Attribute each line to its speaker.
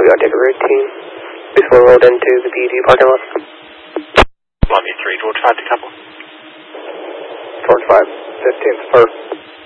Speaker 1: got to take a routine before we rolled into the BD parking lot.
Speaker 2: Columbia 3, George 5 to couple.
Speaker 1: George 5, 15th, first.